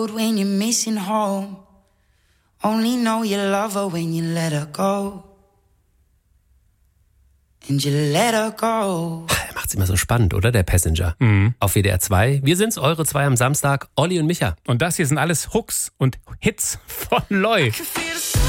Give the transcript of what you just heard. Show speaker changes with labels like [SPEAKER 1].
[SPEAKER 1] When you're missing home, only know you love her when you let her go. And you let her go.
[SPEAKER 2] Macht's immer so spannend, oder? Der Passenger. Auf WDR 2. Wir sind's, eure zwei am Samstag, Olli und Micha.
[SPEAKER 3] Und das hier sind alles Hooks und Hits von Loy.